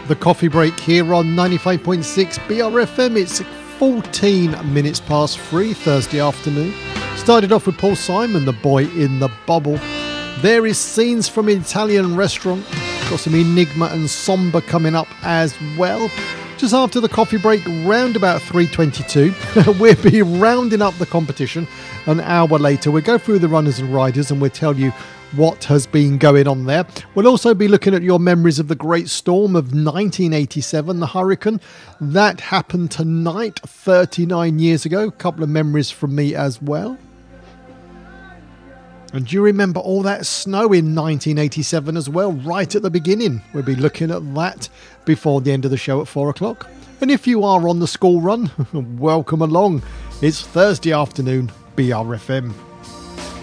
The coffee break here on 95.6 BRFM. It's 14 minutes past 3 Thursday afternoon. Started off with Paul Simon, The Boy in the Bubble. There is Scenes from an Italian Restaurant. Got some Enigma and Somber coming up as well. Just after the coffee break, round about 3:22, we'll be rounding up the competition. An hour later, we'll go through the runners and riders and we'll tell you what has been going on there. We'll also be looking at your memories of the Great Storm of 1987, the hurricane. That happened tonight, 39 years ago. A couple of memories from me as well. And do you remember all that snow in 1987 as well, right at the beginning? We'll be looking at that before the end of the show at 4 o'clock. And if you are on the school run, welcome along. It's Thursday afternoon, BRFM.